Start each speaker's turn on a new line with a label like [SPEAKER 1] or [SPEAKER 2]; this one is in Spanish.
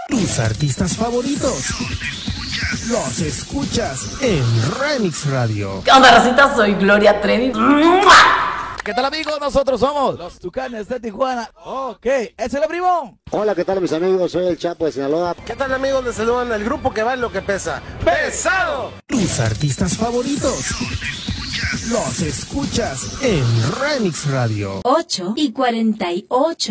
[SPEAKER 1] Tus artistas favoritos los escuchas en Remix Radio.
[SPEAKER 2] ¿Qué onda, racita? Soy Gloria Trevi.
[SPEAKER 3] ¿Qué tal, amigos? Nosotros somos los Tucanes de Tijuana. Ok, ¿es el primo?
[SPEAKER 4] Hola, ¿qué tal, mis amigos? Soy el Chapo de Sinaloa.
[SPEAKER 5] ¿Qué tal, amigos? Les saludan el grupo que va en lo que pesa. ¡Pesado!
[SPEAKER 1] Tus artistas favoritos los escuchas en Remix Radio.
[SPEAKER 6] 8:48.